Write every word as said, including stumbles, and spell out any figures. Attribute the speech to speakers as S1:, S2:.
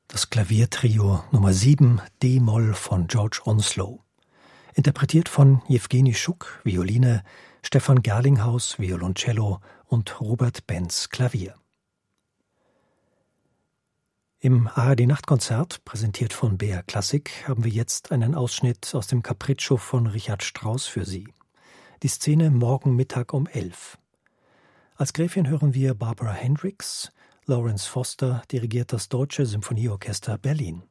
S1: Das Klaviertrio Nummer sieben D-Moll von George Onslow. Interpretiert von Jewgeni Schuk, Violine, Stefan Gerlinghaus, Violoncello und Robert Benz, Klavier. Im A R D-Nachtkonzert, präsentiert von B R Klassik, haben wir jetzt einen Ausschnitt aus dem Capriccio von Richard Strauss für Sie. Die Szene morgen Mittag um elf. Als Gräfin hören wir Barbara Hendricks. Lawrence Foster dirigiert das Deutsche Symphonieorchester Berlin.